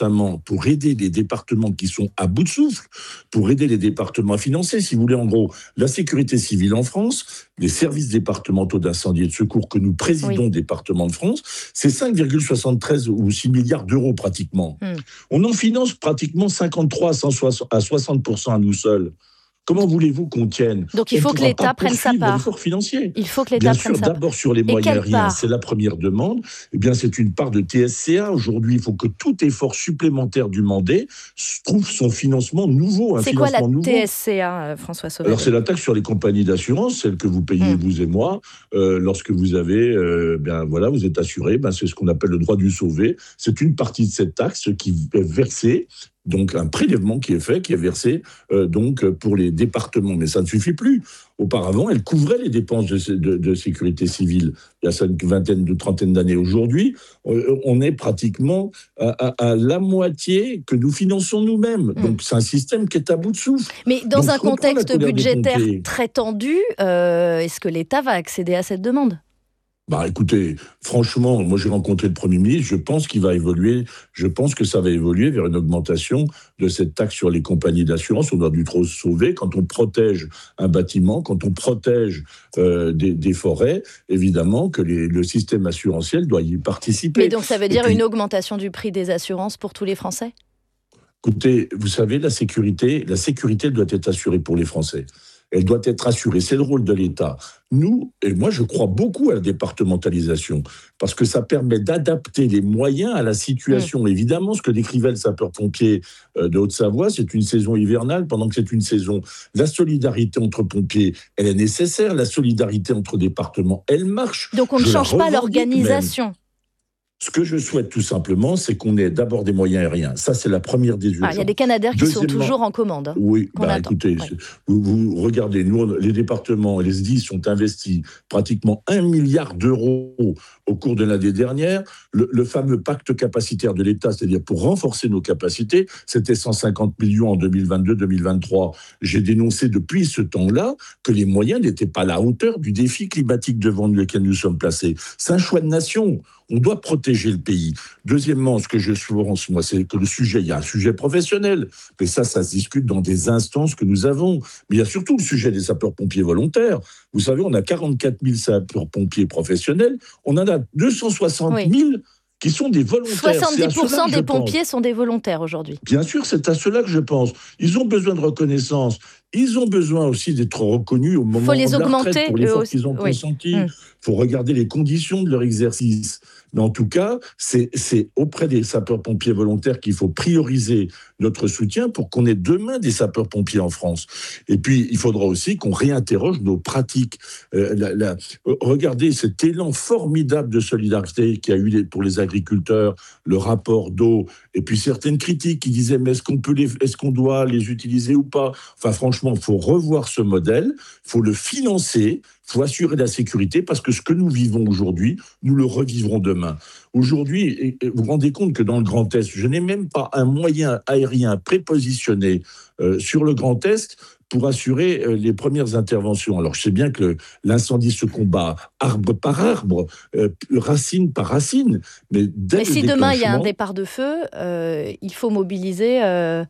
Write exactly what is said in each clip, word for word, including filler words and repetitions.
notamment pour aider les départements qui sont à bout de souffle, pour aider les départements à financer. Si vous voulez, en gros, la sécurité civile en France, les services départementaux d'incendie et de secours que nous présidons, oui. départements de France, c'est cinq virgule soixante-treize ou six milliards d'euros pratiquement. Mmh. On en finance pratiquement cinquante-trois à soixante pour cent à nous seuls. Comment voulez-vous qu'on tienne ? Donc il faut que l'État prenne sa part. L'effort financier. Il faut que l'État Bien prenne sûr, sa part. D'abord sur les moyens aériens, c'est la première demande. Eh bien, c'est une part de T S C A. Aujourd'hui, il faut que tout effort supplémentaire du Mandé trouve son financement nouveau. Un c'est quoi la nouveau. T S C A, François Sauvé ? Alors c'est la taxe sur les compagnies d'assurance, celle que vous payez, mmh. vous et moi, euh, lorsque vous avez, euh, bien voilà, vous êtes assuré. Ben, c'est ce qu'on appelle le droit du sauvé. C'est une partie de cette taxe qui est versée. Donc un prélèvement qui est fait, qui est versé euh, donc pour les départements. Mais ça ne suffit plus. Auparavant, elle couvrait les dépenses de, de, de sécurité civile. Il y a ça une vingtaine, de trentaine d'années. Aujourd'hui, euh, on est pratiquement à, à, à la moitié que nous finançons nous-mêmes. Mmh. Donc c'est un système qui est à bout de souffle. Mais dans donc, un contexte budgétaire très tendu, euh, est-ce que l'État va accéder à cette demande ? Bah écoutez, franchement, moi j'ai rencontré le Premier ministre, je pense qu'il va évoluer, je pense que ça va évoluer vers une augmentation de cette taxe sur les compagnies d'assurance. On doit du trop se sauver. Quand on protège un bâtiment, quand on protège euh, des, des forêts, évidemment que les, le système assurantiel doit y participer. Mais donc ça veut dire puis, une augmentation du prix des assurances pour tous les Français ? Écoutez, vous savez, la sécurité, la sécurité doit être assurée pour les Français. Elle doit être assurée. C'est le rôle de l'État. Nous, et moi, je crois beaucoup à la départementalisation, parce que ça permet d'adapter les moyens à la situation. Mmh. Évidemment, ce que décrivait le sapeur-pompier de Haute-Savoie, c'est une saison hivernale, pendant que c'est une saison. La solidarité entre pompiers, elle est nécessaire. La solidarité entre départements, elle marche. Donc on ne je change pas l'organisation. Même. Ce que je souhaite tout simplement, c'est qu'on ait d'abord des moyens aériens. Ça, c'est la première des urgences. Ah, il y a des Canadair qui sont toujours en commande. Hein, oui, bah, écoutez, oui. vous, vous regardez, nous, les départements et les S D I sont investis pratiquement un milliard d'euros au cours de l'année dernière. Le, le fameux pacte capacitaire de l'État, c'est-à-dire pour renforcer nos capacités, c'était cent cinquante millions en deux mille vingt-deux deux mille vingt-trois. J'ai dénoncé depuis ce temps-là que les moyens n'étaient pas à la hauteur du défi climatique devant lequel nous sommes placés. C'est un choix de nation. On doit protéger le pays. Deuxièmement, ce que je pense, moi, c'est que le sujet, il y a un sujet professionnel. Mais ça, ça se discute dans des instances que nous avons. Mais il y a surtout le sujet des sapeurs-pompiers volontaires. Vous savez, on a quarante-quatre mille sapeurs-pompiers professionnels. On en a deux cent soixante mille oui. qui sont des volontaires. soixante-dix pour cent des pompiers pense. sont des volontaires aujourd'hui. Bien sûr, c'est à cela que je pense. Ils ont besoin de reconnaissance. Ils ont besoin aussi d'être reconnus au moment faut les de la augmenter, retraite pour l'effort aussi. qu'ils ont oui. consenti. Il mmh. faut regarder les conditions de leur exercice. Mais en tout cas, c'est, c'est auprès des sapeurs-pompiers volontaires qu'il faut prioriser notre soutien pour qu'on ait demain des sapeurs-pompiers en France. Et puis, il faudra aussi qu'on réinterroge nos pratiques. Euh, la, la, regardez cet élan formidable de solidarité qu'il y a eu pour les agriculteurs, le rapport d'eau, et puis certaines critiques qui disaient mais est-ce qu'on peut les, est-ce qu'on doit les utiliser ou pas ? Enfin, franchement, il faut revoir ce modèle, il faut le financer, il faut assurer la sécurité, parce que ce que nous vivons aujourd'hui, nous le revivrons demain. Aujourd'hui, vous vous rendez compte que dans le Grand Est, je n'ai même pas un moyen aérien prépositionné euh, sur le Grand Est pour assurer euh, les premières interventions. Alors, je sais bien que le, l'incendie se combat arbre par arbre, euh, racine par racine, mais dès mais le si déclenchement... demain il y a un départ de feu, euh, il faut mobiliser... Euh...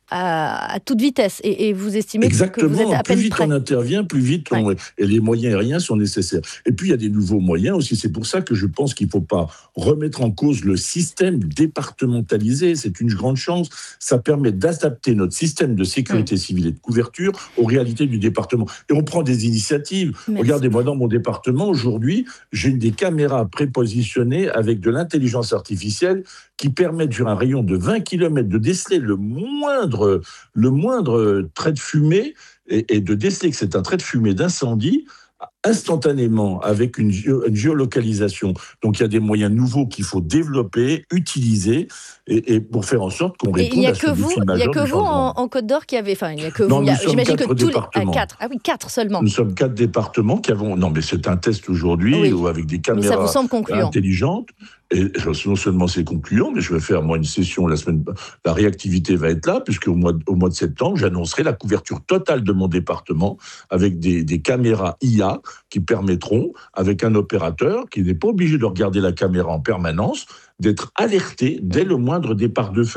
À, à toute vitesse. Et, et vous estimez Exactement, que vous êtes à peine plus vite prêt. on intervient, plus vite on... Ouais. Et les moyens aériens sont nécessaires. Et puis il y a des nouveaux moyens aussi. C'est pour ça que je pense qu'il ne faut pas remettre en cause le système départementalisé. C'est une grande chance. Ça permet d'adapter notre système de sécurité mmh. civile et de couverture aux réalités du département. Et on prend des initiatives. Merci. Regardez, moi dans mon département, aujourd'hui, j'ai des caméras prépositionnées avec de l'intelligence artificielle qui permettent, sur un rayon de vingt kilomètres, de déceler le moindre, le moindre trait de fumée et, et de déceler que c'est un trait de fumée d'incendie instantanément avec une, géo, une géolocalisation. Donc il y a des moyens nouveaux qu'il faut développer, utiliser et, et pour faire en sorte qu'on réponde à ce défi majeur. Il n'y a que vous en, en Côte d'Or qui avez... Enfin, il n'y a que non, vous. nous a, sommes j'imagine quatre que tous départements. Les, ah, quatre. Ah oui, quatre seulement. Nous sommes quatre départements qui avons... Non, mais c'est un test aujourd'hui oui. avec des caméras intelligentes. Et non seulement c'est concluant, mais je vais faire moi une session la semaine. La réactivité va être là, puisque au mois de, au mois de septembre, j'annoncerai la couverture totale de mon département avec des, des caméras I A qui permettront, avec un opérateur qui n'est pas obligé de regarder la caméra en permanence, d'être alerté dès le moindre départ de feu.